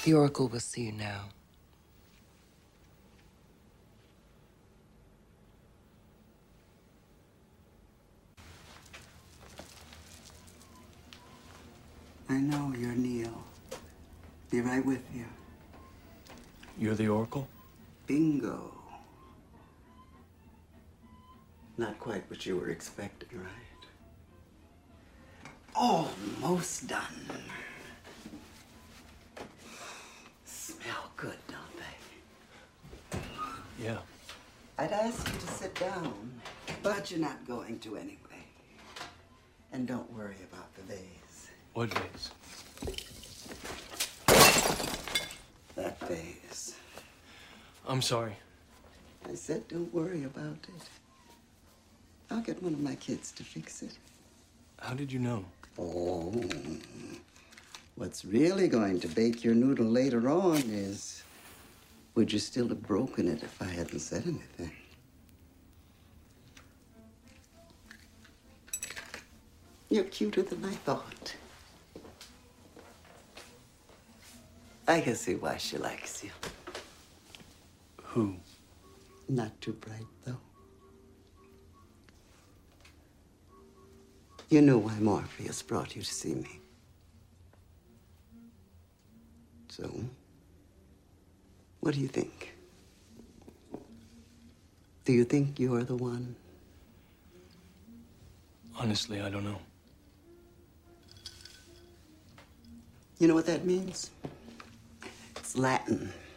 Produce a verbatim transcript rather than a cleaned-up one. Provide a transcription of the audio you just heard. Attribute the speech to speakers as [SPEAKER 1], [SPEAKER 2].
[SPEAKER 1] The Oracle will see you now.
[SPEAKER 2] I know you're Neil. Be right with you.
[SPEAKER 3] You're the Oracle?
[SPEAKER 2] Bingo. Not quite what you were expecting, right? Almost done. Smell good, don't they?
[SPEAKER 3] Yeah.
[SPEAKER 2] I'd ask you to sit down, but you're not going to anyway. And don't worry about the vase.
[SPEAKER 3] What vase?
[SPEAKER 2] That vase.
[SPEAKER 3] I'm sorry.
[SPEAKER 2] I said don't worry about it. I'll get one of my kids to fix it.
[SPEAKER 3] How did you know?
[SPEAKER 2] Oh, what's really going to bake your noodle later on is, would you still have broken it if I hadn't said anything? You're cuter than I thought. I can see why she likes you.
[SPEAKER 3] Who?
[SPEAKER 2] Not too bright, though. You know why Morpheus brought you to see me. So, what do you think? Do you think you're the one?
[SPEAKER 3] Honestly, I don't know.
[SPEAKER 2] You know what that means? It's Latin.